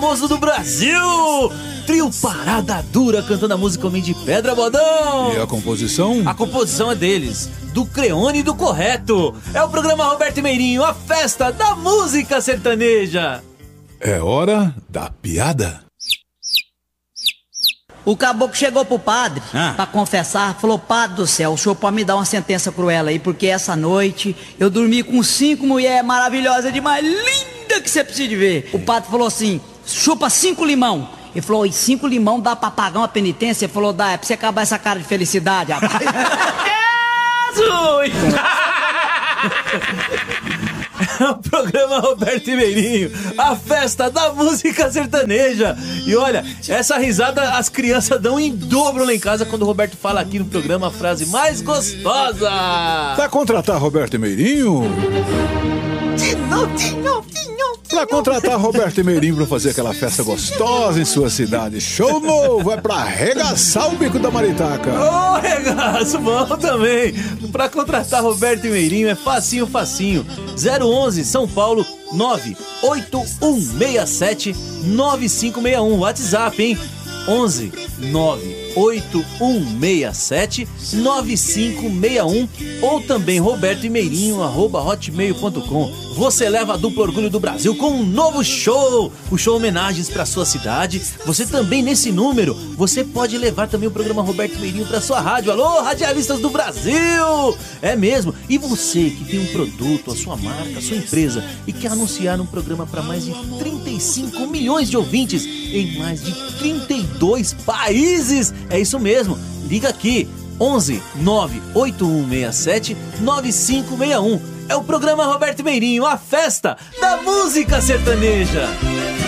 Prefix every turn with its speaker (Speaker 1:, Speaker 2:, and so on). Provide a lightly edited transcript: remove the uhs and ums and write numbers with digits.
Speaker 1: famoso do Brasil, trio Parada Dura cantando a música Homem de Pedra, Bodão.
Speaker 2: E a composição?
Speaker 1: A composição é deles, do Creone e do Correto. É o programa Roberto e Meirinho, a festa da música sertaneja.
Speaker 2: É hora da piada.
Speaker 3: O caboclo chegou pro padre pra confessar, falou: Padre do céu, o senhor pode me dar uma sentença cruel aí, porque essa noite eu dormi com 5 mulheres maravilhosas demais, linda que você precisa de ver. O padre falou assim: chupa 5 limão. Ele falou: e 5 limão dá pra pagar uma penitência? Ele falou: dá, é pra você acabar essa cara de felicidade, rapaz.
Speaker 1: Jesus! É o programa Roberto e Meirinho, a festa da música sertaneja. E olha, essa risada as crianças dão em dobro lá em casa quando o Roberto fala aqui no programa a frase mais gostosa.
Speaker 2: Pra contratar Roberto e Meirinho? Pra contratar Roberto e Meirinho pra fazer aquela festa gostosa em sua cidade. Show novo, é pra arregaçar o bico da maritaca.
Speaker 1: Ô, regaço, bom também. Pra contratar Roberto e Meirinho é facinho, facinho. 011 São Paulo 981679561. WhatsApp, hein? 11 981679561 ou também robertoemeirinho@hotmail.com. Você leva a duplo orgulho do Brasil com um novo show, o show homenagens para sua cidade. Você também nesse número, você pode levar também o programa Roberto Meirinho para sua rádio. Alô, radialistas do Brasil! É mesmo. E você que tem um produto, a sua marca, a sua empresa e quer anunciar um programa para mais de 35 milhões de ouvintes em mais de 32 países. É isso mesmo. Liga aqui, 11 98167 9561. É o programa Roberto Meirinho, a festa da música sertaneja.